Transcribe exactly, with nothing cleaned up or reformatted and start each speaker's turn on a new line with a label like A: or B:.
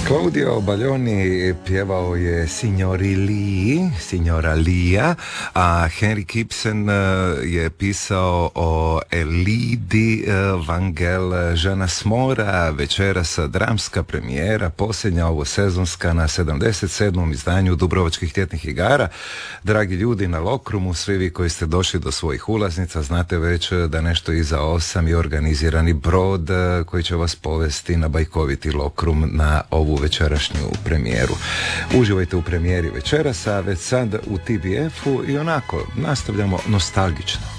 A: Claudio Baglioni pjevao je Signori Lee, Signora Lia, a Henrik Ibsen je pisao o Elidi Vangel žena s mora, večeras dramska premijera, posljednja ovo sezonska na sedamdeset sedmom izdanju Dubrovačkih tjednih igara. Dragi ljudi na Lokrumu, svi vi koji ste došli do svojih ulaznica, znate već da nešto iza osam je organizirani brod koji će vas povesti na bajkoviti Lokrum na ovu večerašnju premijeru. Uživajte u premijeri večeras, a već sad u T B F-u i onako nastavljamo nostalgično.